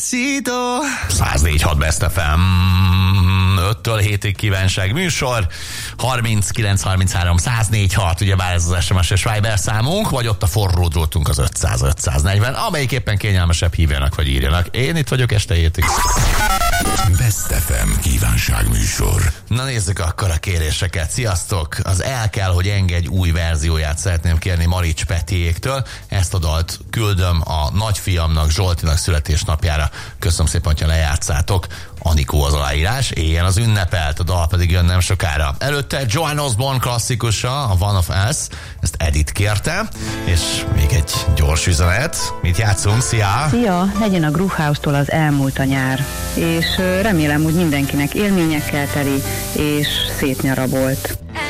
Szító! 104.6 Best FM 5-től 7-ig kívánság műsor, 39 33 104.6, ugyebár ez az SMS és Viber számunk, vagy ott a forró drótunk az 500-540, amelyik éppen kényelmesebb, hívjanak vagy írjanak. Én itt vagyok este 7-ig. Best FM kívánság műsor. Na nézzük akkor a kéréseket. Sziasztok! Az El kell, hogy engedj új verzióját szeretném kérni Marics Petiéktől. Ezt a dalt küldöm a nagyfiamnak, Zsoltinak születésnapjára. Köszönöm szépen, hogyha lejátszátok. Anikó az aláírás, éjjel az ünnepelt, a dal pedig jön nem sokára. Előtte Joan Osborne klasszikusa, a One of Us, ezt Edith kérte, és még egy gyors üzenet. Mit játszunk? Szia! Szia! Legyen a Gruhouse-tól Az elmúlt a nyár, és remélem, hogy mindenkinek élményekkel teli, és szép nyara volt.